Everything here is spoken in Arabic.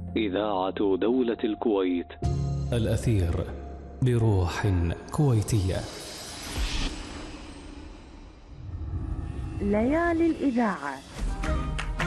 إذاعة دولة الكويت. الأثير بروح كويتية. ليالي الإذاعة